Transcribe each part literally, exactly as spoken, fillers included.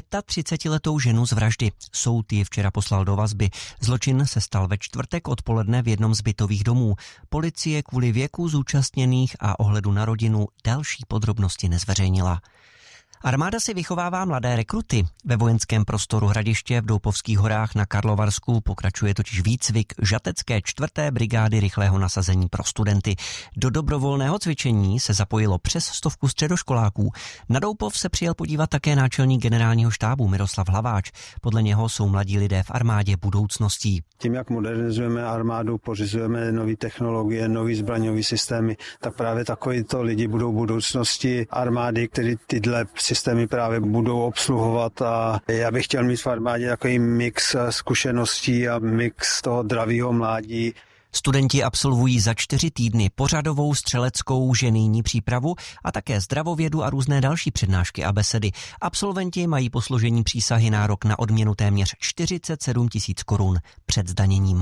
třicetiletou ženu z vraždy. Soud ji včera poslal do vazby. Zločin se stal ve čtvrtek odpoledne v jednom z bytových domů. Policie kvůli věku zúčastněných a ohledu na rodinu další podrobnosti nezveřejnila. Armáda si vychovává mladé rekruty. Ve vojenském prostoru Hradiště v Doupovských horách na Karlovarsku pokračuje totiž výcvik žatecké čtvrté brigády rychlého nasazení pro studenty. Do dobrovolného cvičení se zapojilo přes stovku středoškoláků. Na Doupov se přijel podívat také náčelník generálního štábu Miroslav Hlaváč. Podle něho jsou mladí lidé v armádě budoucností. Tím, jak modernizujeme armádu, pořizujeme nové technologie, nové zbraňové systémy, tak právě takovýto lidi budou budoucnosti armády, které tyhle systémy právě budou obsluhovat, a já bych chtěl mít v armádě takový mix zkušeností a mix toho dravého mládí. Studenti absolvují za čtyři týdny pořadovou střeleckou ženijní přípravu a také zdravovědu a různé další přednášky a besedy. Absolventi mají po složení přísahy nárok na odměnu téměř čtyřicet sedm tisíc korun před zdaněním.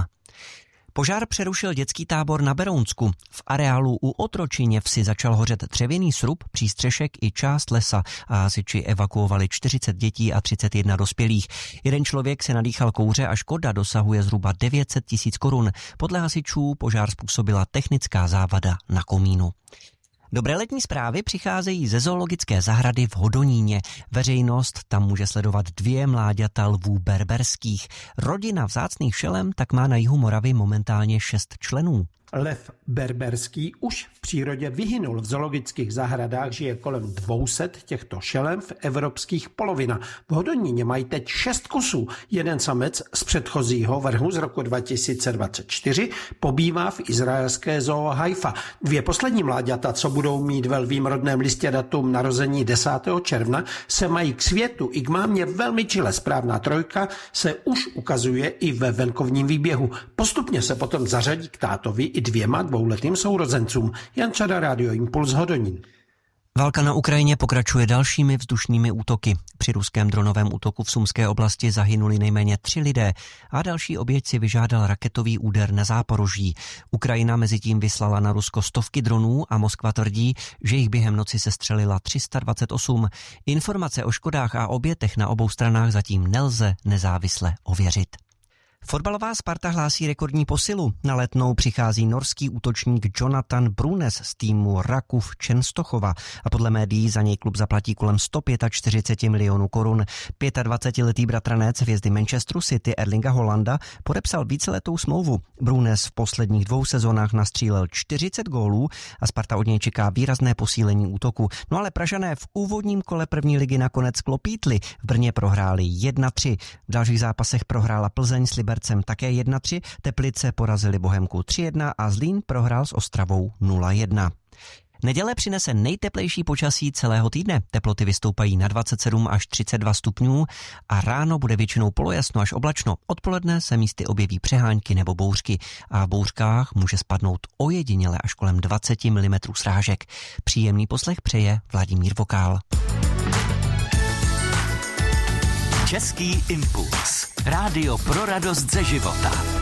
Požár přerušil dětský tábor na Berounsku. V areálu u Otročině vsi začal hořet dřevěný srub, přístřešek i část lesa a hasiči evakuovali čtyřicet dětí a třicet jedna dospělých. Jeden člověk se nadýchal kouře a škoda dosahuje zhruba devět set tisíc korun. Podle hasičů požár způsobila technická závada na komínu. Dobré letní zprávy přicházejí ze zoologické zahrady v Hodoníně. Veřejnost tam může sledovat dvě mláďata lvů berberských. Rodina vzácných šelem tak má na jihu Moravy momentálně šest členů. Lev berberský už v přírodě vyhynul. V zoologických zahradách žije kolem dvě stě těchto šelem v evropských polovinách. V Hodoníně mají teď šest kusů. Jeden samec z předchozího vrhu z roku dva tisíce dvacet čtyři pobývá v izraelské zoo Haifa. Dvě poslední mláďata, co budou mít ve lvím rodném listě datum narození desátého června, se mají k světu i k mámě velmi čile. Správná trojka se už ukazuje i ve venkovním výběhu. Postupně se potom zařadí k tátovi i dvěma dvouletým sourozencům. Jan Čada, Rádio Impuls, Hodonín. Válka na Ukrajině pokračuje dalšími vzdušnými útoky. Při ruském dronovém útoku v Sumské oblasti zahynuli nejméně tři lidé a další oběť si vyžádal raketový úder na Záporoží. Ukrajina mezitím vyslala na Rusko stovky dronů a Moskva tvrdí, že jich během noci sestřelila tři sta dvacet osm. Informace o škodách a obětech na obou stranách zatím nelze nezávisle ověřit. Fotbalová Sparta hlásí rekordní posilu. Na Letnou přichází norský útočník Jonathan Brunes z týmu Rakov Čenstochova a podle médií za něj klub zaplatí kolem sto čtyřicet pět milionů korun. dvacetiletý bratranec hvězdy Manchesteru City Erlinga Holanda podepsal víceletou smlouvu. Brunes v posledních dvou sezónách nastřílel čtyřicet gólů a Sparta od něj čeká výrazné posílení útoku. No ale Pražané v úvodním kole první ligy nakonec klopítli. V Brně prohráli jedna tři. V dalších zápasech prohrála Plzeň s Libercem také jedna tři, Teplice porazili Bohemku tři jedna a Zlín prohrál s Ostravou nula jedna. Neděle přinese nejteplejší počasí celého týdne. Teploty vystoupají na dvacet sedm až třicet dva stupňů a ráno bude většinou polojasno až oblačno. Odpoledne se místy objeví přehánky nebo bouřky a v bouřkách může spadnout ojediněle až kolem dvacet milimetrů srážek. Příjemný poslech přeje Vladimír Vokál. Český impuls. Rádio pro radost ze života.